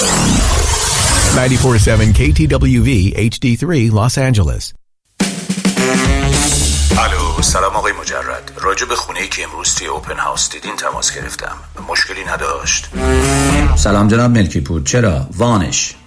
94.7 KTWV HD3 Los Angeles. الو، سلام آقای مجرد. راجع به خونه‌ای که امروز توی اوپن هاوس دیدین تماس گرفتم. مشکلی نداشت؟ سلام جناب ملکی پور. چرا؟ وامش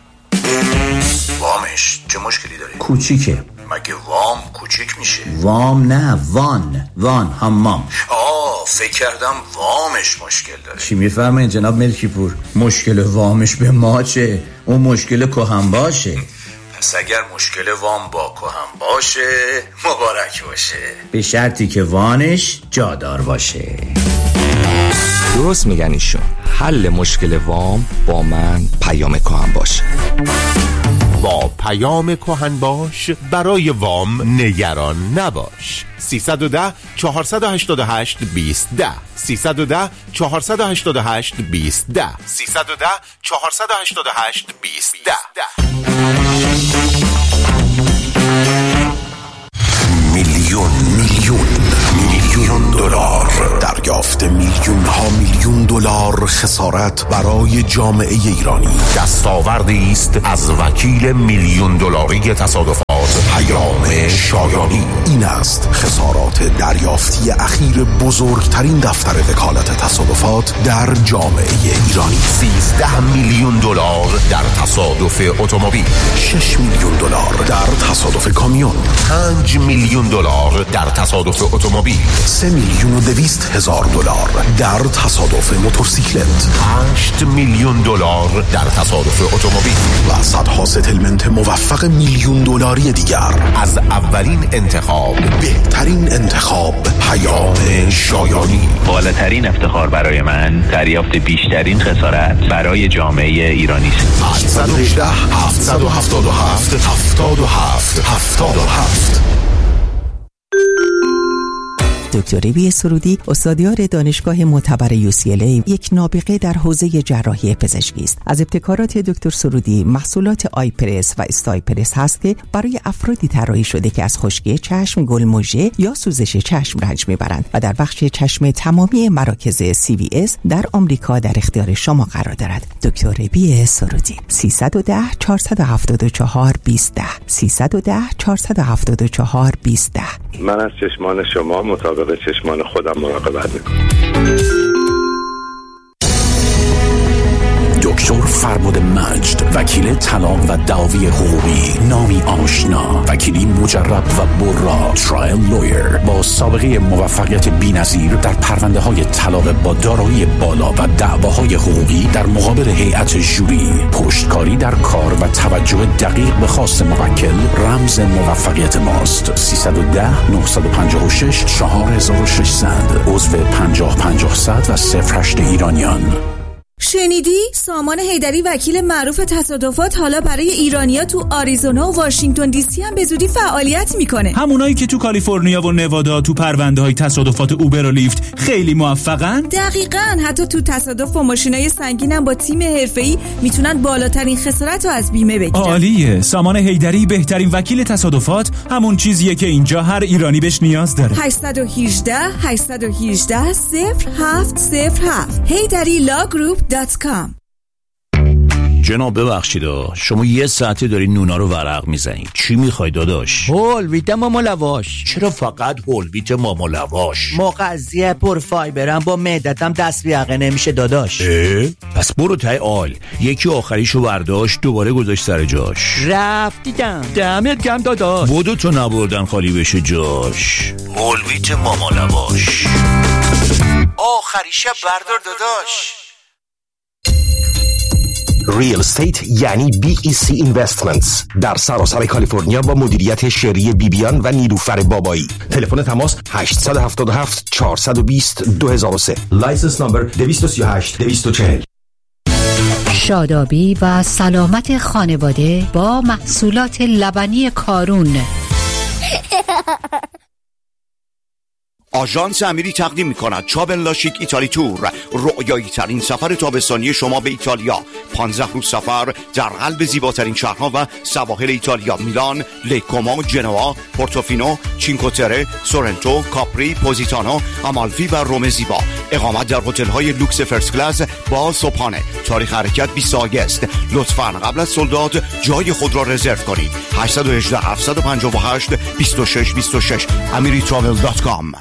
چه مشکلی داره؟ کوچیکه. مگه وام کوچیک میشه؟ وام نه، وان حمام. فکر کردم وامش مشکل داره. چی میفرمایید جناب ملکی پور؟ مشکل وامش به ما چه؟ اون مشکل کهن باشه. پس اگر مشکل وام با کهن باشه مبارک باشه، به شرطی که وانش جادار باشه. درست میگن ایشون. حل مشکل وام با من پیام کهن باشه. با پیام کهن باش برای وام نگران نباش. 310 488 2010 310 488 2010 310 488 2010. میلیون دلار دریافت، میلیون ها میلیون دلار خسارت برای جامعه ایرانی. دستاوردی است از وکیل میلیون دلاری تصادفات پیام شایانی. این است خسارات دریافتی اخیر بزرگترین دفتر وکالت تصادفات در جامعه ایرانی. 13 میلیون دلار در تصادف اتومبیل، 6 میلیون دلار در تصادف کامیون، 5 میلیون دلار در تصادف اتومبیل، 3,200,000 دلار در تصادف موتورسیکلت، 8 میلیون دلار در تصادف اتومبیل و صدها ستلمنت موفق میلیون دلاری دیگر. از اولین انتخاب، بهترین انتخاب، پیام شایانی. بالاترین افتخار برای من دریافت بیشترین خسارت برای جامعه ایرانی است. 818 777 77 77. دکتر بی سرودی، استادیار دانشگاه معتبر UCLA، یک نابغه در حوزه جراحی پزشکی است. از ابتکارات دکتر سرودی محصولات آیپرس و استایپرس هست که برای افرادی طراحی شده که از خشکی چشم، گلمژه یا سوزش چشم رنج میبرند و در بخش چشم تمامی مراکز CVS در آمریکا در اختیار شما قرار دارد. دکتر بی سرودی. 310 474 2010 310 474 2010. من از چشمان شما مطابق چشمان خودم مراقبت میکنم. دکتر فربد مجد، وکیل طلاق و دعاوی حقوقی، نامی آشنا، وکیلی مجرب و برا، ترایل لویر با سابقه موفقیت بی‌نظیر در پرونده های طلاق با دارایی بالا و دعواهای حقوقی در مقابل هیئت ژوری. پشتکاری در کار و توجه دقیق به خواست موکل رمز موفقیت ماست. 310 956 4600 عضو 50-50 و 08 ایرانیان. شنیدی؟ سامان حیدری وکیل معروف تصادفات حالا برای ایرانیا تو آریزونا و واشنگتن دی سی هم به زودی فعالیت میکنه. همونایی که تو کالیفرنیا و نوادا تو پرونده های تصادفات اوبر و لیفت خیلی موفقن؟ دقیقاً. حتی تو تصادف با ماشینای سنگین هم با تیم حرفه‌ای میتونن بالاترین خسارت رو از بیمه بگیرن. عالیه. سامان حیدری بهترین وکیل تصادفات همون چیزیه که اینجا هر ایرانی بهش نیاز داره. 818 818 0707 HayDariLawGroup.com. جناب ببخشید شما یه ساعته داری نونا رو ورق میزنید. چی میخوای داداش؟ هولویت ماما لواش. چرا فقط هولویت ماما لواش؟ مغذیه پر فایبرم، با معدتم دست بیاقه نمیشه داداش. پس برو تای آل. یکی آخریشو برداشت دوباره گذاشت سر جاش. رفتیدم. دمت گرم داداش. بودو تو نبردن خالی بشه جاش. هولویت ماما لواش. آخریشه بردار داداش. ریل استیت یعنی BEC اینوستمنتس در سراسر کالیفرنیا با مدیریت شری بیبیان و نیلوفر بابایی. تلفن تماس 877 420 2003. لایسنس نمبر 238 240. شادابی و سلامت خانواده با محصولات لبنی کارون. آژانس امیری تقدیم می‌کند چابن لاشیک ایتالی تور، رؤیایی ترین سفر تابستانی شما به ایتالیا. 15 روز سفر در قلب زیباترین شهرها و سواحل ایتالیا: میلان، لیکومو، جنوا، پورتوفینو، چینکوتره، سورنتو، کاپری، پوزیتانو، آمالفی و روم زیبا. اقامت در هتل‌های لوکس فرست کلاس با صبحانه. تاریخ حرکت 20 آگوست. لطفاً قبل از سولداد جای خود را رزرو کنید. 818 758 2626 amiritravel.com.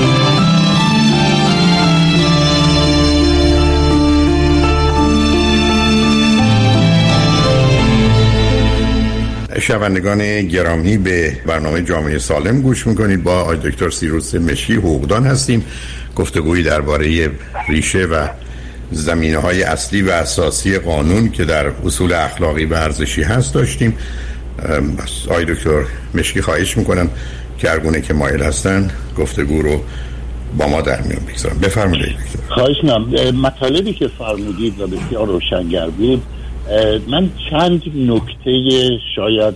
شنوندگان گرامی، به برنامه جامعه سالم گوش میکنید. با آقای دکتر سیروس مشکی حقوقدان هستیم. گفتگویی درباره ریشه و زمینه‌های اصلی و اساسی قانون که در اصول اخلاقی و ارزشی هست داشتیم. آقای دکتر مشکی خواهش میکنم که هرگونه که مایل هستن گفتگو رو با ما در میان بگذارم. بفرمایید دکتر. خواهش می‌کنم. مطالبی که فرمودید و بسیار روشنگر بود. من چند نکته شاید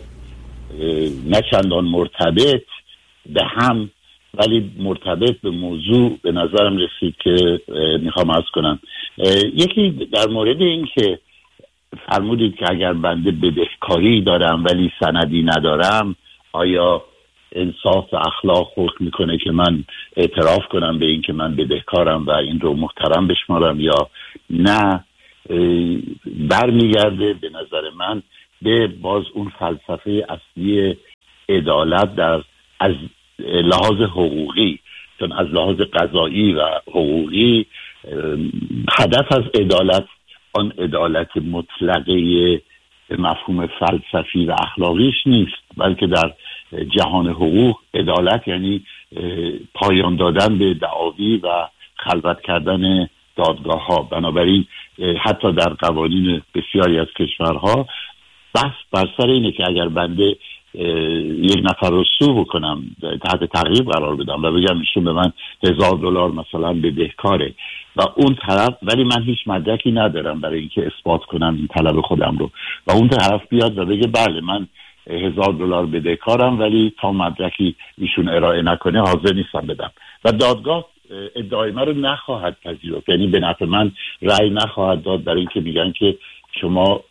نه چندان مرتبط به هم ولی مرتبط به موضوع به نظرم رسید که میخوام عرض کنم. یکی در مورد این که فرمودید که اگر بنده بدهکاری دارم ولی سندی ندارم، آیا انصاف و اخلاق حکم میکنه که من اعتراف کنم به این که من بدهکارم و این رو محترم بشمارم یا نه؟ برمیگرده به نظر من به باز اون فلسفه اصلی عدالت در از لحاظ حقوقی، چون از لحاظ قضایی و حقوقی هدف از عدالت آن عدالت مطلقه مفهوم فلسفی و اخلاقیش نیست، بلکه در جهان حقوق عدالت یعنی پایان دادن به دعاوی و خلوت کردن دادگاه ها. بنابراین حتی در قوانین بسیاری از کشورها بحث بر سر اینه که اگر بنده یک نفر رو سو بکنم، تحت تعقیب قرار بدم و بگم ایشون به من $1000 مثلا بدهکاره و اون طرف، ولی من هیچ مدرکی ندارم برای اینکه اثبات کنم این طلب خودم رو، و اون طرف بیاد و بگه بله من $1000 بدهکارم ولی تا مدرکی ایشون ارائه نکنه حاضر نیستم بدم، و دادگاه ادعای من رو نخواهد پذیرفت، یعنی به نفع من رأی نخواهد داد برای اینکه میگن که شما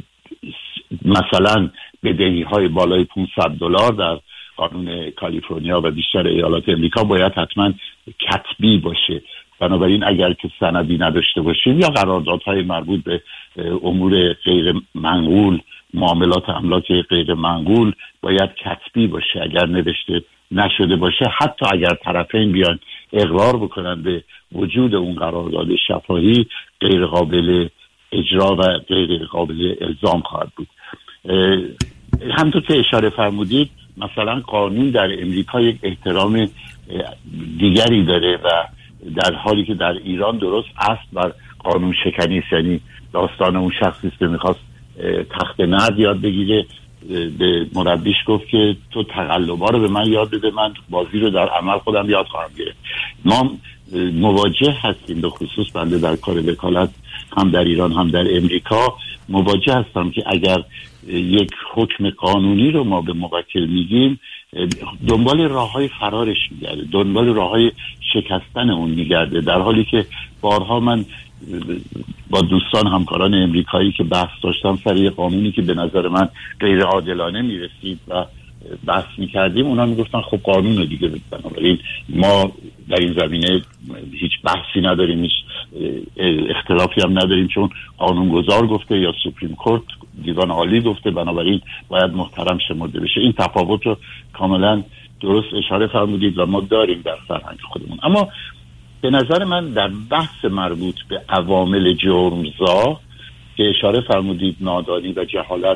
مثلا بدهی های بالای $500 در قانون کالیفرنیا و بیشتر ایالات امریکا باید حتما کتبی باشه. بنابراین اگر که سندی نداشته باشیم یا قراردادهای مربوط به امور غیر منقول، معاملات املاک غیر منقول باید کتبی باشه. اگر نوشته نشده باشه، حتی اگر طرفین بیان اقرار بکنن به وجود اون قرارداد شفاهی، غیر قابل اجرا و غیر قابل الزام خواهد بود. همونطور که اشاره فرمودید، مثلا قانون در امریکا یک احترام دیگری داره و در حالی که در ایران درست اصل بر قانون شکنی است، یعنی داستان اون شخصی است که میخواست تخت نرد یاد بگیره، به مربیش گفت که تو تقلبا رو به من یاد بده، من بازی رو در عمل خودم یاد خواهم گرفت. ما مواجه هستیم، به خصوص بنده در کار وکالت هم در ایران هم در امریکا مواجه هستم که اگر یک حکم قانونی رو ما به موکل میگیم، دنبال راههای فرارش میگرده، دنبال راههای شکستن اون میگرده، در حالی که بارها من با دوستان همکاران امریکایی که بحث داشتم سر یه قانونی که به نظر من غیر عادلانه میرسید و بحث میکردیم، اونا میگفتن خب قانون دیگه، بنابراین ما در این زمینه هیچ بحثی نداریم، هیچ اختلافی هم نداریم، چون قانونگذار گفته یا سوپریم کورت، دیوان عالی گفته، بنابراین باید محترم شمرده بشه. این تفاوت رو کاملا درست اشاره فرمودید و ما داریم در فرهنگ خودمون. اما به نظر من در بحث مربوط به عوامل جرمزا که اشاره فرمودید نادانی و جهالت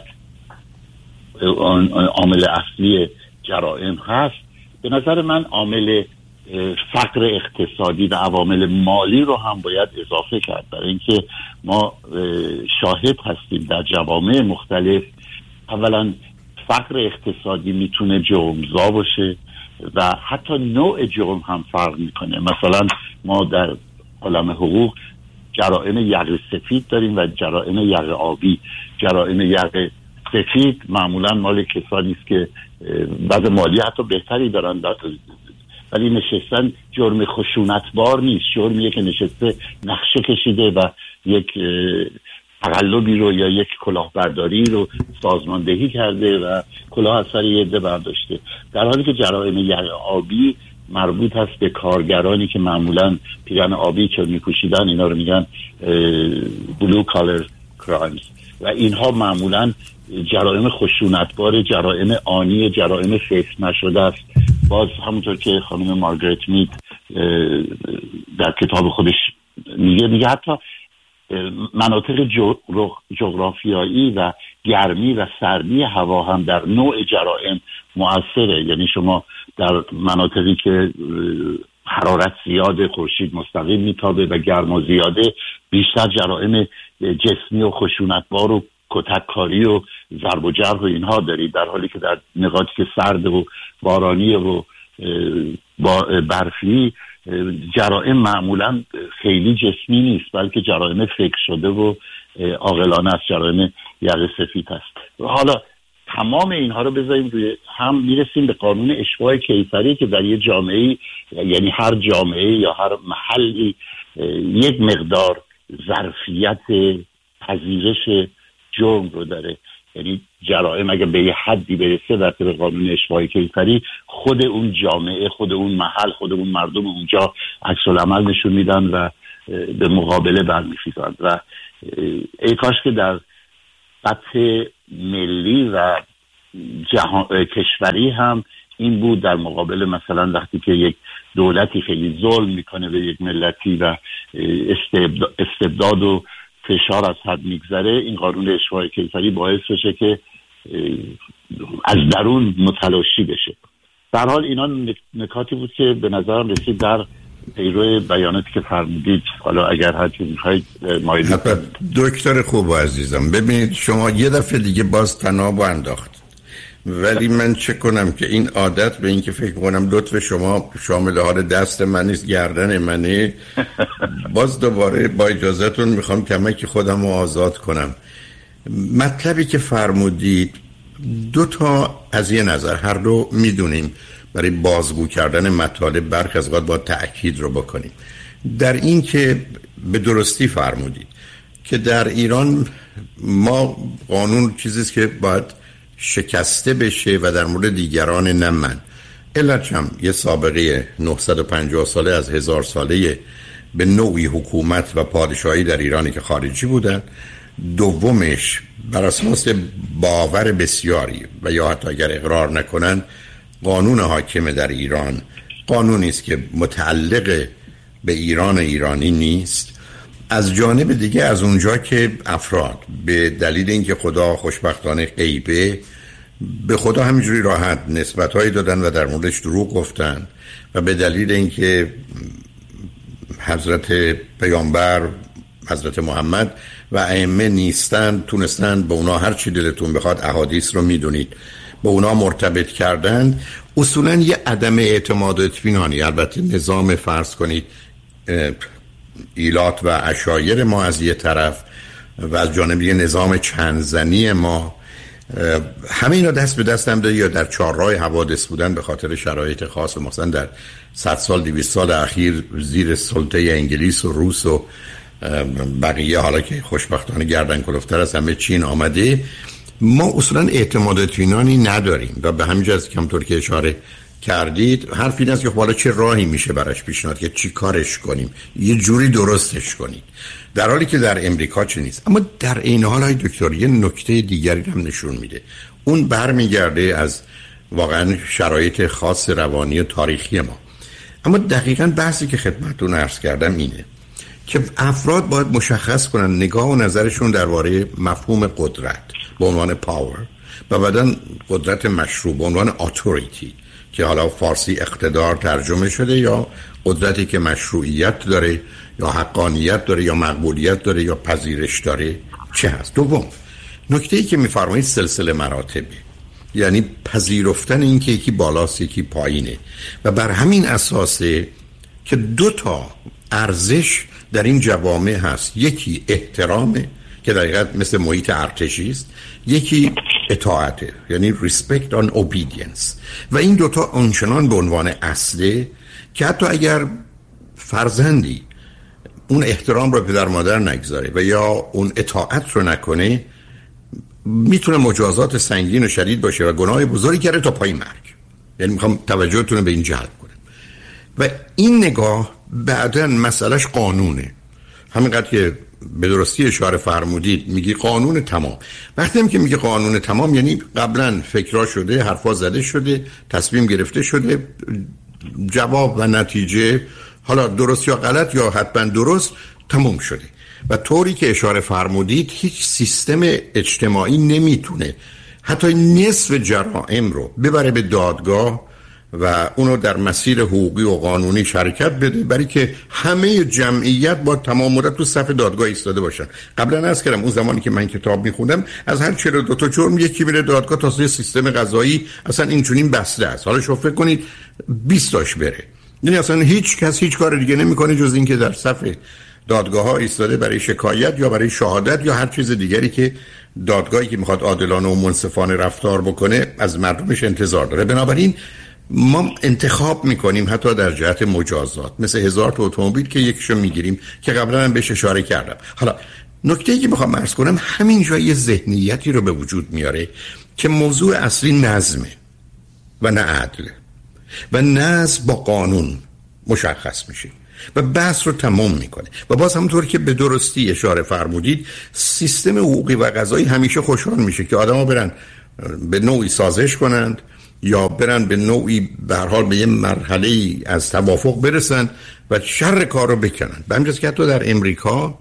عامل اصلی جرائم هست، به نظر من عامل فقر اقتصادی و عوامل مالی رو هم باید اضافه کرد، برای اینکه ما شاهد هستیم در جوامع مختلف اولا فقر اقتصادی میتونه جرمزا باشه و حتی نوع جرم هم فرق میکنه. مثلا ما در عالم حقوق جرائم یقه سفید داریم و جرائم یقه آبی. جرائم یقه سفید معمولا مال کسانی است که وضع مالی حتی بهتری دارن، ولی نشستن جرم خشونتبار نیست، جرمیه که نشسته نقشه کشیده و یک تقلبی رو یا یک کلاهبرداری رو سازماندهی کرده و کلاه از سر یه عده برداشته، در حالی که جرایم یقه آبی مربوط هست به کارگرانی که معمولاً پیرن آبی که می‌پوشیدن، اینا رو میگن بلو کالر کرایمز و اینها معمولاً جرایم خشونتبار، جرایم آنی، جرایم فیس نشده است. باز همونطور که خانم مارگرت مید در کتاب خودش میگه حتی مناطق جغرافیایی و گرمی و سردی هوا هم در نوع جرائم مؤثره. یعنی شما در مناطقی که حرارت زیاده، خورشید مستقیم میتابه و گرما زیاده، بیشتر جرائم جسمی و خشونتبار و کتککاری و ضرب و جرح و اینها دارید، در حالی که در نقاطی که سرد و بارانی و برفی جرائم معمولا خیلی جسمی نیست، بلکه جرائم فکر شده و عاقلانه است، جرائم یقه سفید است. حالا تمام اینها رو بذاریم روی هم، میرسیم به قانون اشباع کیفری که در یه جامعه، یعنی هر جامعه یا هر محلی یک مقدار ظرفیت پذیرش جرم رو داره. یعنی جرائم اگه به یه حدی برسه در طبق قانون اشباع کیفری، خود اون جامعه، خود اون محل، خود اون مردم اونجا عکس العمل نشون میدن و به مقابله برمیخیزن و ای کاش که در سطح ملی و کشوری هم این بود، در مقابل مثلا وقتی که یک دولتی خیلی ظلم میکنه به یک ملتی و استبداد و فشار از حد میگذره، این قانون اشباع کیفری باعث بشه که از درون متلاشی بشه. در حال اینا نکاتی بود که به نظرم رسید در پیرو بیاناتی که فرمودید. حالا اگر هر چیزی می‌خواید مایل دکتر خوب و عزیزم، ببینید شما یه دفعه دیگه باز تناب انداخت، ولی من چه کنم که این عادت به این که فکر کنم لطف شما شامل حال دست من نیست، گردن منه. باز دوباره با اجازهتون میخوام کمک خودم رو آزاد کنم. مطلبی که فرمودید دو تا از یه نظر، هر دو میدونیم برای بازگو کردن مطالب برخی از اوقات با تأکید رو بکنیم. در این که به درستی فرمودید که در ایران ما قانون چیزیست که باید شکسته بشه و در مورد دیگران نه من. علت هم یه سابقه 950 ساله از 1000 ساله به نوعی حکومت و پادشاهی در ایرانی که خارجی بودن. دومش بر اساس باور بسیاری و یا حتی اگر اقرار نکنن قانون حاکم در ایران قانونی است که متعلق به ایران ایرانی نیست. از جانب دیگه از اونجا که افراد به دلیل اینکه خدا خوشبختانه غیبه به خدا همینجوری راحت نسبت‌هایی دادن و در موردش دروغ گفتن و به دلیل اینکه حضرت پیامبر، حضرت محمد و ائمه نیستن، تونستن به اونا هر چی دلتون بخواد، احادیث رو میدونید، به اونا مرتبط کردن. اصولاً یه عدم اعتماد و اطمینانی، البته نظام فرض کنید ایلات و عشایر ما از یه طرف و از جانب یه نظام چندزنی ما، همه اینا دست به دست هم داره یا در چهارراه حوادث بودن به خاطر شرایط خاص، مثلا در 100 سال 200 سال اخیر زیر سلطه انگلیس و روس و بقیه، حالا که خوشبختانه گردن کلفتر از همه چین آمده، ما اصولا اعتماد اطمینانی نداریم و به همین جهت که همونطور که اشاره کردید حرف این است که حالا چه راهی میشه براش پیشنهاد که چی کارش کنیم، یه جوری درستش کنید، در حالی که در امریکا چه نیست. اما در این حال های دکتر یه نکته دیگری هم نشون میده، اون برمیگرده از واقعا شرایط خاص روانی و تاریخی ما. اما دقیقاً بحثی که خدمتتون عرض کردم اینه که افراد باید مشخص کنن نگاه و نظرشون درباره مفهوم قدرت به عنوان پاور و بعداً قدرت مشروع به عنوان اتوریتی که حالا فارسی اقتدار ترجمه شده، یا قدرتی که مشروعیت داره یا حقانیت داره یا مقبولیت داره یا پذیرش داره چه هست. دوم نکته‌ای که می‌فرمایید سلسله مراتبه، یعنی پذیرفتن این که یکی بالاست یکی پایینه و بر همین اساسه که دو تا ارزش در این جوامع هست، یکی احترامه که در حقیقت مثل محیط ارتشی است، یکی اطاعته، یعنی respect on obedience. و این دوتا آنچنان به عنوان اصله که حتی اگر فرزندی اون احترام رو پدر مادر نگذاره و یا اون اطاعت رو نکنه، میتونه مجازات سنگین و شدید باشه و گناه بزرگی کرده تا پای مرگ. یعنی میخوام توجهتون رو به این جلب کنم. و این نگاه بعداً مسئلهش قانونه. همینقدر که به درستی اشاره فرمودید میگی قانون تمام. وقتی هم که میگه قانون تمام یعنی قبلا فکرها شده، حرفا زده شده، تصمیم گرفته شده، جواب و نتیجه حالا درست یا غلط یا حتما درست تموم شده. و طوری که اشاره فرمودید هیچ سیستم اجتماعی نمیتونه حتی نصف جرائم رو ببره به دادگاه و اونو در مسیر حقوقی و قانونی شرکت بده، برای که همه جمعیت با تمام مدت تو صف دادگاه ایستاده باشن. قبلا عرض کردم اون زمانی که من کتاب میخوندم از هر 42 تا جرم یکی میره دادگاه تا سیستم قضایی اصلا اینچنین بسته است. حالا شما فکر کنید 20 تاش بره، یعنی اصلا هیچ کس هیچ کار دیگه نمیکنه جز این که در صف دادگاه ها ایستاده برای شکایت یا برای شهادت یا هر چیز دیگری که دادگاهی که میخواد عادلانه و منصفانه رفتار بکنه از مردمش انتظار داره. بنابراین ما انتخاب میکنیم حتی در جهت مجازات، مثل 1000 تا اتومبیل که یکیشو میگیریم که قبلا هم بهش اشاره کردم. حالا نکته‌ای که میخوام عرض کنم همینجا یه ذهنیتی رو به وجود میاره که موضوع اصلی نظمه و نه عدل، و نظم با قانون مشخص میشه و بحث رو تمام میکنه. و باز همونطور که به درستی اشاره فرمودید سیستم حقوقی و قضایی همیشه خوشحال میشه که آدما برن به نوعی سازش کنند یا برن به نوعی به هر حال به یه مرحله‌ای از توافق برسن و شر کار رو بکنن. به همین جاست که حتی در امریکا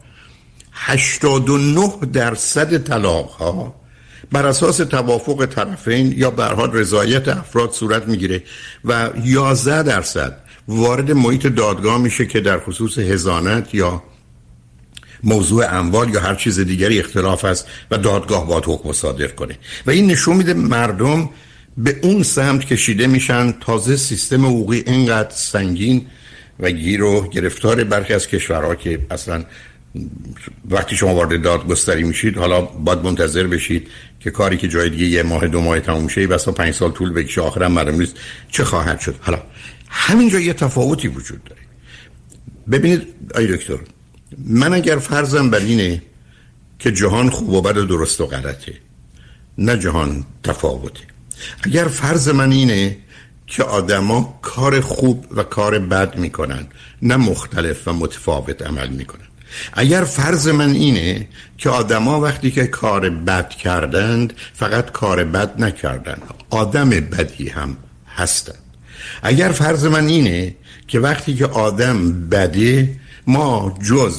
89% طلاق‌ها بر اساس توافق طرفین یا به هر حال رضایت افراد صورت میگیره و 11% وارد محیط دادگاه میشه که در خصوص حضانت یا موضوع اموال یا هر چیز دیگری اختلاف است و دادگاه باید حکم صادر کنه. و این نشون میده مردم به اون سمت کشیده میشن. تازه سیستم حقوقی اینقدر سنگین و گیر و گرفتار برخی از کشورها که اصلا وقتی شما وارد دادگستری میشید حالا باید منتظر بشید که کاری که جای دیگه 1 ماه 2 ماه تموم شه بسا 5 سال طول بکشه، آخرام معلوم نیست چه خواهد شد. حالا همینجا یه تفاوتی وجود داره. ببینید آی دکتر، من اگر فرضم بر اینه که جهان خوب و بد و درست و غلطه، نه جهان تفاوته. اگر فرض من اینه که آدما کار خوب و کار بد میکنن، نه مختلف و متفاوت عمل میکنن. اگر فرض من اینه که آدما وقتی که کار بد کردند فقط کار بد نکردند، آدم بدی هم هستند. اگر فرض من اینه که وقتی که آدم بده ما جز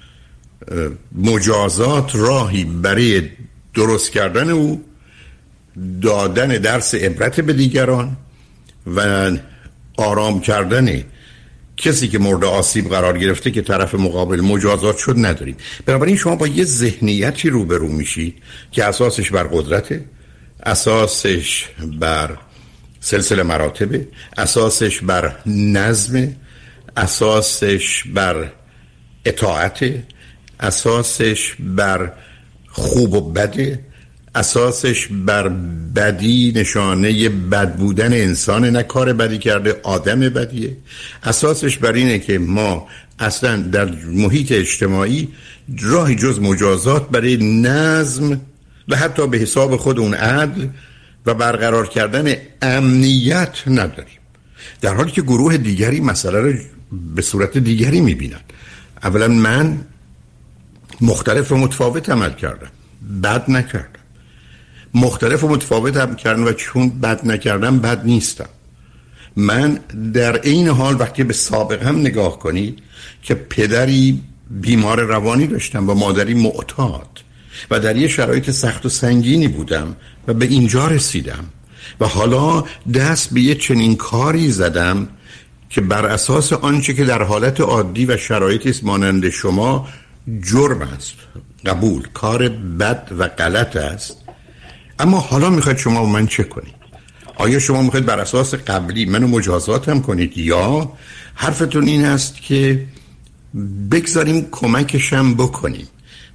مجازات راهی برای درست کردن او، دادن درس عبرت به دیگران و آرام کردن کسی که مورد آسیب قرار گرفته که طرف مقابل مجازات شد نداریم. بنابراین شما با یه ذهنیتی روبرو میشید که اساسش بر قدرته، اساسش بر سلسله مراتب، اساسش بر نظم، اساسش بر اطاعت، اساسش بر خوب و بده، اساسش بر بدی نشانه بد بودن انسان، نه کار بدی کرده آدم بدیه. اساسش بر اینه که ما اصلا در محیط اجتماعی راهی جز مجازات برای نظم و حتی به حساب خود اون عدل و برقرار کردن امنیت نداریم، در حالی که گروه دیگری مسئله رو به صورت دیگری میبینن. اولا من مختلف و متفاوت عمل کردم، بد نکردم. مختلف و متفاوت عمل کردم و چون بد نکردم بد نیستم. من در این حال وقتی به سابقه هم نگاه کنید که پدری بیمار روانی داشتم و مادری معتاد و در یه شرایط سخت و سنگینی بودم و به اینجا رسیدم و حالا دست به یه چنین کاری زدم که بر اساس آنچه که در حالت عادی و شرایطی مانند شما جرم است، قبول، کار بد و غلط است. اما حالا میخواید شما با من چه کنید؟ آیا شما میخواید بر اساس قبلی منو مجازات هم کنید یا حرفتون این است که بگذاریم کمکشم بکنیم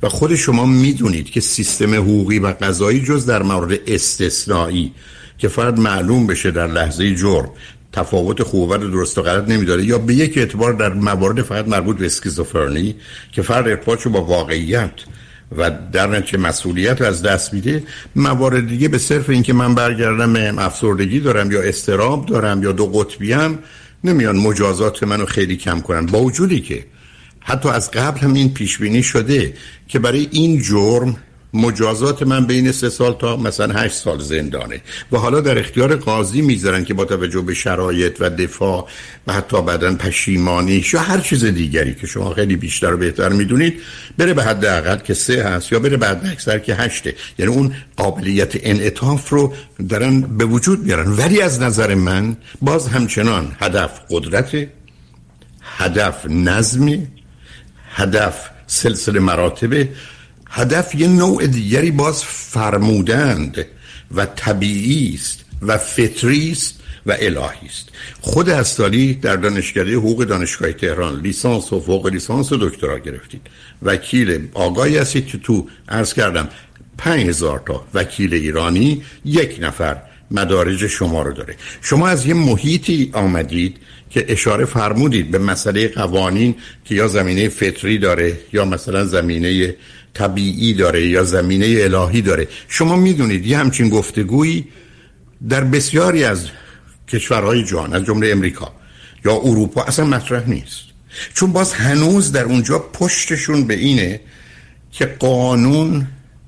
و خود شما میدونید که سیستم حقوقی و قضایی جز در مورد استثنایی که فرد معلوم بشه در لحظه جرم تفاوت خوب و درست و غلط نمیداره، یا به یک اعتبار در موارد فقط مربوط به اسکیزوفرنی که فرد ارتباطشو با واقعیت و در نتیجه مسئولیت رو از دست میده، موارد دیگه به صرف این که من برگردم افسردگی دارم یا اضطراب دارم یا دو قطبیم نمیان مجازات منو خیلی کم کنن، با وجودی که حتی از قبل هم این پیش بینی شده که برای این جرم مجازات من بین 3 سال تا مثلا 8 سال زندانه و حالا در اختیار قاضی میذارن که با توجه به شرایط و دفاع و حتی بعداً پشیمانی یا هر چیز دیگری که شما خیلی بیشتر و بهتر میدونید بره به حد اقل که 3 هست یا بره به حد اکثر که 8. یعنی اون قابلیت انعطاف رو دارن به وجود بیارن. ولی از نظر من باز همچنان هدف قدرت، هدف نظم، هدف سلسله مراتب، هدف یه نوع دیگری باز فرمودند و طبیعی است و فطری است و الهی است. خود استالی در دانشکده حقوق دانشگاه تهران لیسانس و فوق لیسانس و دکترا گرفتید. وکیل آگاهی هستید که تو عرض کردم 5000 تا وکیل ایرانی 1 نفر مدارج شما رو داره. شما از یه محیطی آمدید که اشاره فرمودید به مسئله قوانین که یا زمینه فطری داره یا مثلا زمینه طبیعی داره یا زمینه الهی داره. شما میدونید یه همچین گفتگویی در بسیاری از کشورهای جهان از جمله امریکا یا اروپا اصلا مطرح نیست، چون باز هنوز در اونجا پشتشون به اینه که قانون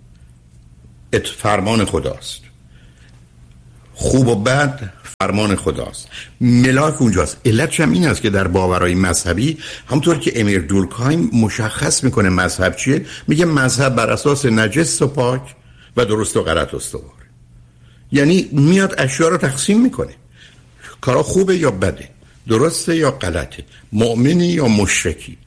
فرمان خداست، خوب و بد فرمان خداست، ملاک اونجاست. علتش هم این است که در باورهای مذهبی همونطور که امیر دورکهایم مشخص میکنه مذهب چیه، میگه مذهب بر اساس نجس و پاک و درست و غلط استوار. یعنی میاد اشیاء رو تقسیم میکنه، کارا خوبه یا بده، درسته یا غلطه، مؤمنی یا مشرکی،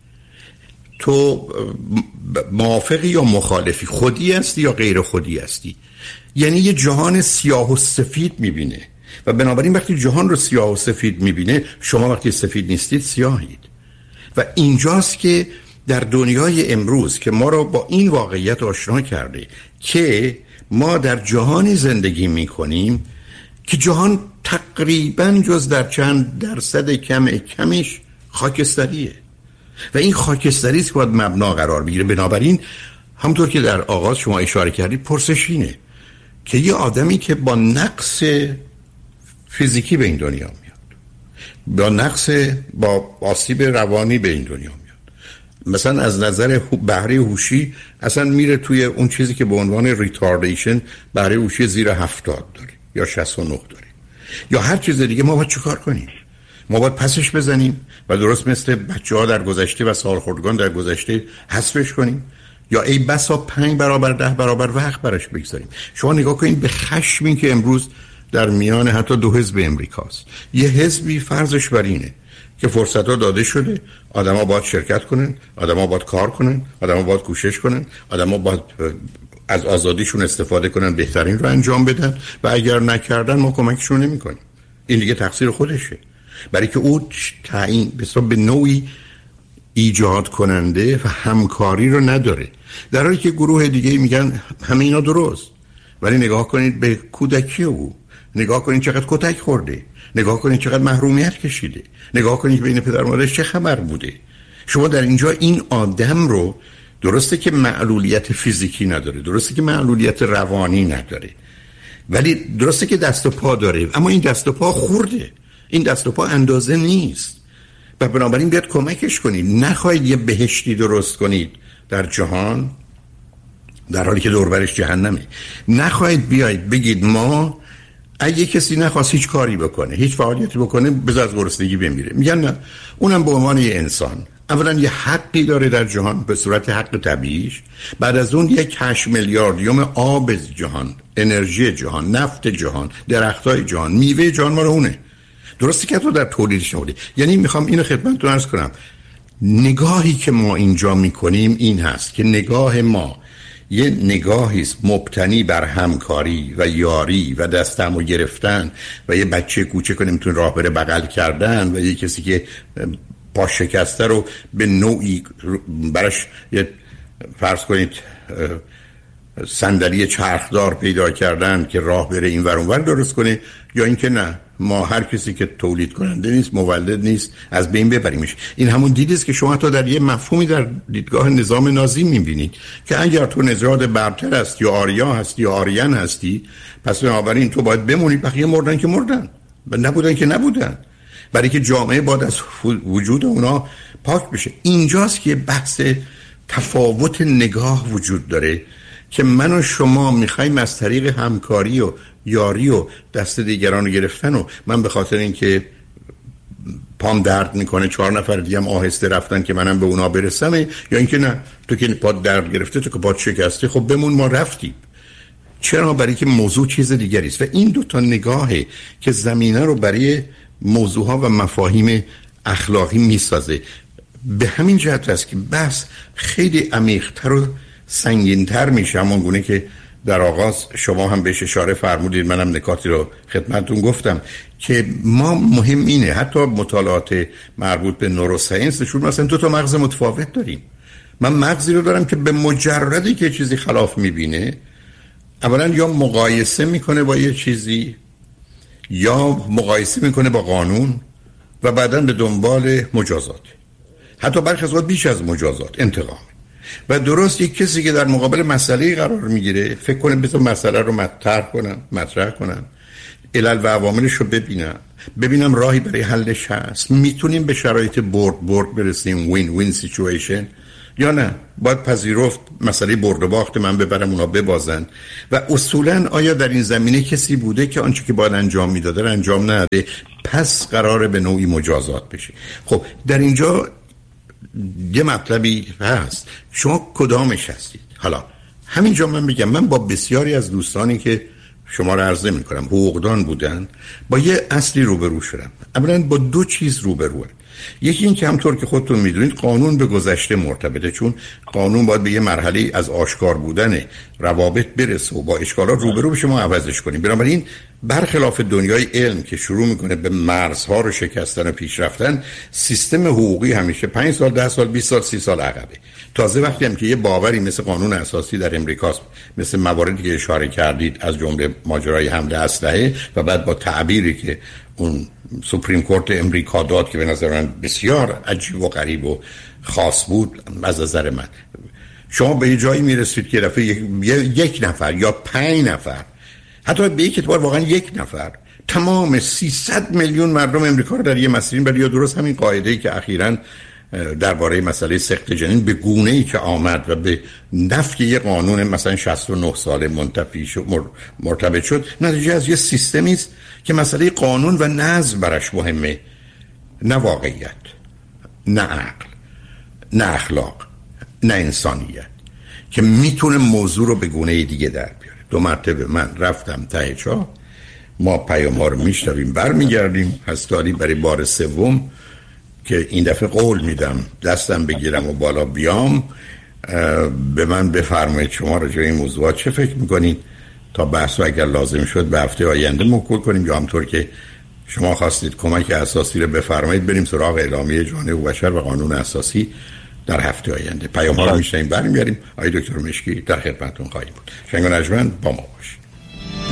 تو موافقی یا مخالفی، خودی هستی یا غیر خودی هستی. یعنی یه جهان سیاه و سفید میبینه و بنابراین وقتی جهان رو سیاه و سفید میبینه، شما وقتی سفید نیستید سیاهید. و اینجاست که در دنیای امروز که ما رو با این واقعیت آشنا کرده که ما در جهانی زندگی میکنیم که جهان تقریبا جز در چند درصد کمیش خاکستریه و این خاکستری است که باید مبنا قرار بگیره. بنابراین همونطور که در آغاز شما اشاره کردید، پرسش اینه که یه آدمی که با نقص فیزیکی به این دنیا میاد، با آسیب روانی به این دنیا میاد، مثلا از نظر بهره هوشی اصلا میره توی اون چیزی که به عنوان ریتاردیشن بهره هوشی زیر 70 داره یا 69 داره یا هر چیز دیگه، ما باید چیکار کنیم؟ ما باید پسش بزنیم و درست مثل بچه‌ها در گذشته و سالخوردگان در گذشته حذفش کنیم یا ای بسا 5 برابر 10 برابر وقت براش بگذاریم؟ شما نگاه کنید به خشمی که امروز در میان حتی 2 حزب امریکاست. یه حزبی فرضش بر اینه که فرصت‌ها داده شده، آدم‌ها باید شرکت کنن، آدم‌ها باید کار کنن، آدم‌ها باید کوشش کنن، آدم‌ها باید از آزادیشون استفاده کنن، بهترین رو انجام بدن و اگر نکردن ما کمکشون نمی‌کنیم. این دیگه تقصیر خودشه، برای که او تعیین به نوعی ایجاد کننده و همکاری رو نداره، در حالی که گروه دیگه میگن همه اینا درست. ولی نگاه کنید به کودکی او، نگاه کنید چقدر کتک خورده، نگاه کنید چقدر محرومیت کشیده، نگاه کنید بین پدر و مادرش چه خبر بوده. شما در اینجا این آدم رو، درسته که معلولیت فیزیکی نداره، درسته که معلولیت روانی نداره، ولی درسته که دست و پا داره، اما این دست و پا خورده، این دست و پا اندازه نیست و بنابراین بیاد کمکش کنید. نخواهید یه بهشتی درست کنید در جهان در حالی که دوربرش جهنمه. نخواهید بیاید بگید ما اگه کسی نخواست هیچ کاری بکنه، هیچ فعالیتی بکنه، بذار از گرسنگی بمیره. میگن نه، اونم به عنوان یه انسان اولا یه حقی داره در جهان به صورت حق طبیعیش، بعد از اون 8 میلیاردیوم آب جهان، انرژی جهان، نفت جهان، درختای جهان، میوه جهان ما رو اونه. درسته که تو در تولیدش نبودی. یعنی میخوام اینو خدمتتون عرض کنم، نگاهی که ما اینجا میکنیم این هست که نگاه ما یه نگاهی است مبتنی بر همکاری و یاری و دستمو گرفتن و یه بچه کوچک نمیتونه راه بره بغل کردن و یه کسی که پا شکسته رو به نوعی براش یه فرض کنید صندلی چرخدار پیدا کردن که راه بره این ور اون ور درست کنه، یا اینکه نه ما هر کسی که تولید کننده نیست، مولد نیست، از بین ببریمش. این همون دیدی است که شما تا در یه مفهومی در دیدگاه نظام نازی می‌بینید که اگر تو نژاد برتر است یا آریا هستی یا آریان هستی، پس بنابراین تو باید بمونی، بقیه مردن که مردن و نبودن که نبودن، برای که جامعه باید از وجود اونا پاک بشه. اینجاست که بحث تفاوت نگاه وجود داره که من و شما میخوایم از طریق همکاری و یاری و دست دیگران رو گرفتن و من به خاطر اینکه پام درد میکنه 4 نفر دیگه هم آهسته رفتن که منم به اونا برسم، یا اینکه نه تو که پات درد گرفته، تو که پات شکسته، خب بمون ما رفتیم. چرا؟ برای که موضوع چیز دیگری است. و این دو تا نگاهه که زمینه رو برای موضوعها و مفاهیم اخلاقی میسازه. به همین جهت است که بحث خیلی عمیق‌تر و سنگین‌تر میشه، همون گونه که در آغاز شما هم بهش اشاره فرمودید، منم نکاتی رو خدمتتون گفتم که ما مهم اینه، حتی مطالعات مربوط به نوروساینس نشون مثلا 2 تا مغز متفاوت داریم. من مغزی رو دارم که به مجردی که چیزی خلاف میبینه، اولا یا مقایسه میکنه با یه چیزی یا مقایسه میکنه با قانون و بعداً به دنبال مجازات، حتی برخی از وقت بیش از مجازات، انتقام. و درست یک کسی که در مقابل مسئله قرار میگیره فکر کنه بذار مسئله رو مطرح کنم، علل و عواملش رو ببینم راهی برای حلش هست، میتونیم به شرایط برد برسیم، وین سیچویشن، یا نه باید پذیرفت مسئله برد و باخت من ببرم اونا ببازن. و اصولا آیا در این زمینه کسی بوده که آنچه که باید انجام میداده رو انجام نده، پس قراره به نوعی مجازات بشه. خب در اینجا یه مطلبی هست، شما کدامش هستید؟ حالا همینجا من میگم، من با بسیاری از دوستانی که شما رو عرضه میکنم حقوقدان بودن با یه اصلی روبرو شدم. اولا با 2 چیز روبروه. یکی این که همطور که خودتون میدونید قانون به گذشته مرتبطه، چون قانون باید به یه مرحله از آشکار بودن روابط برسه و با اشکالات روبرو بشه، ما عوضش کنیم. بنابراین برخلاف دنیای علم که شروع میکنه به مرزها رو شکستن و پیش رفتن، سیستم حقوقی همیشه 5 سال 10 سال 20 سال 30 سال عقبه. تازه وقتی هم که یه باوری مثل قانون اساسی در امریکاست، مثل مواردی که اشاره کردید از جمله ماجرای حمله اسلحه و بعد با تعبیری که اون سوپریم کورت امریکا داد که به نظر من بسیار عجیب و غریب و خاص بود از نظر من، شما به یه جایی میرسید که دفعه یک نفر یا 5 نفر، حتی به یک اعتبار واقعا 1 نفر، تمام 300 میلیون مردم امریکا رو در یه مسیرین برای، یا درست همین قاعده‌ای که اخیراً درباره مسئله سقط جنین به گونه‌ای که آمد و به نفی یه قانون مثلا 69 ساله منتفی شد، مرتبط شد، نتیجه از یه سیستمی است که مسئله قانون و نظم برش مهمه، نه واقعیت، نه عقل، نه اخلاق، نه انسانیت که میتونه موضوع رو به گونه دیگه در بیاره. 2 مرتبه من رفتم ته چاه، ما پیام‌ها رو میشنویم برمیگردیم، هستاری برای بار 3 که این دفعه قول میدم دستم بگیرم و بالا بیام، به من بفرمایید شما راجع به این موضوعات چه فکر میکنید، تا بحث رو اگر لازم شد به هفته آینده موکول کنیم، یا همطور که شما خواستید کمک اساسی رو بفرمایید بریم سراغ اعلامیه جامعه بشر و قانون اساسی در هفته آینده. پیام ها رو میشنیم برمیگردیم. آقای دکتر مشکی در خدمتتون خواهیم بود. شنگ و نجمن با ما باشید.